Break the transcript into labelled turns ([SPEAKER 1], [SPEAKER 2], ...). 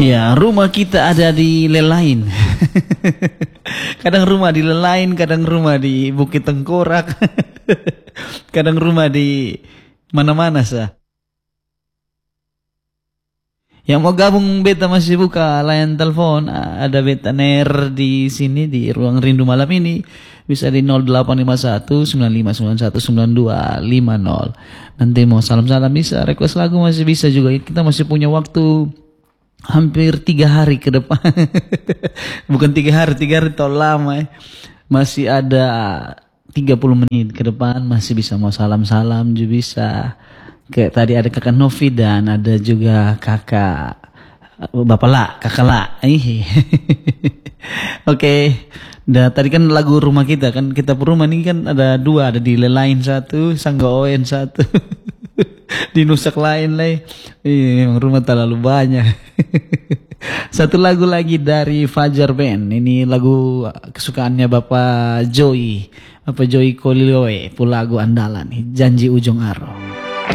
[SPEAKER 1] Ya, rumah kita ada di Lelain. Kadang rumah di Lelain, kadang rumah di Bukit Tengkorak. Kadang rumah di mana-mana sah. Yang mau gabung beta masih buka layan telepon. Ada beta ner di sini di ruang rindu malam ini. Bisa di 0851 9591 9250. Nanti mau salam-salam bisa, request lagu masih bisa juga. Kita masih punya waktu hampir 3 hari ke depan. Bukan 3 hari terlalu lama ya. Masih ada 30 menit ke depan. Masih bisa mau salam-salam juga bisa. Kayak tadi ada kakak Novi dan ada juga kakak Bapak La, kakak La. Oke. Dan tadi kan lagu rumah kita kan, kita rumah ini kan ada 2, ada di Lelain 1, Sanggaoen 1. Di Nusak lain lah. Memang rumah terlalu banyak. Satu lagu lagi dari Fajar Band. Ini lagu kesukaannya Bapak Joy Koliloe, lagu andalan Janji Ujung Aro.